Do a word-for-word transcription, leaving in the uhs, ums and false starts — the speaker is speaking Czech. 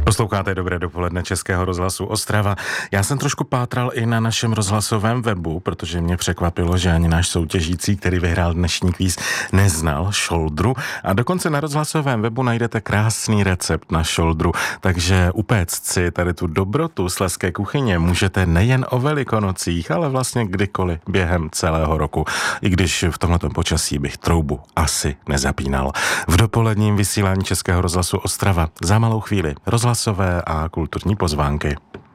Posloucháte Dobré dopoledne Českého rozhlasu Ostrava. Já jsem trošku pátral i na našem rozhlasovém webu, protože mě překvapilo, že ani náš soutěžící, který vyhrál dnešní kvíz, neznal šoldru. A dokonce na rozhlasovém webu najdete krásný recept na šoldru. Takže upéct si tady tu dobrotu slezské kuchyně můžete nejen o Velikonocích, ale vlastně kdykoliv během celého roku. I když v tomhletom počasí bych troubu asi nezapínal. V dopoledním vysílání Českého rozhlasu Ostrava za malou chvíli rozhlasové a kulturní pozvánky.